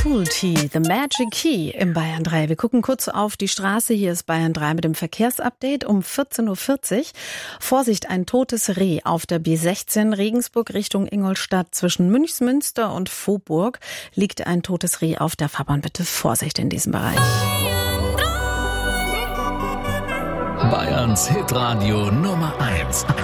Cool-T, The Magic Key im Bayern 3. Wir gucken kurz auf die Straße. Hier ist Bayern 3 mit dem Verkehrsupdate um 14.40 Uhr. Vorsicht, ein totes Reh auf der B16 Regensburg Richtung Ingolstadt. Zwischen Münchsmünster und Vohburg liegt ein totes Reh auf der Fahrbahn. Bitte Vorsicht in diesem Bereich. Bayerns Hitradio Nummer 1.